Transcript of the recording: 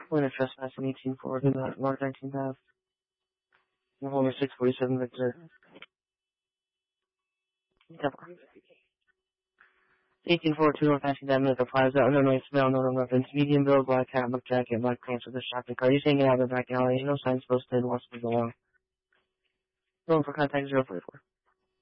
Winner trespassing 18 forward in the Mark 19th half. Homer 647 Victor. 18 forward 2 North 19th Minute Plaza, underweight smell, no weapons, medium build, black hat, black jacket, black pants with a shopping cart. He's hanging out in the back alley. No signs posted, wants to go on. Going for contact 044.